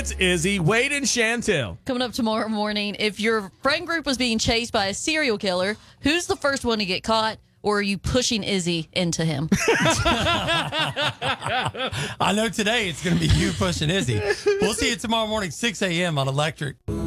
It's Izzy, Wade, and Chantel. Coming up tomorrow morning, if your friend group was being chased by a serial killer, who's the first one to get caught? Or are you pushing Izzy into him? I know today it's going to be you pushing Izzy. We'll see you tomorrow morning, 6 a.m. on Electric.